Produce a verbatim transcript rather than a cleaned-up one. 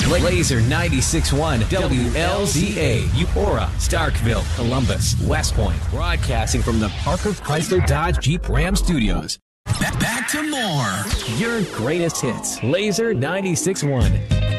Laser ninety-six point one W L Z A, Eupora, Starkville, Columbus, West Point. Broadcasting from the Parker Chrysler Dodge Jeep Ram Studios. Back to more. Your greatest hits. Laser ninety-six point one.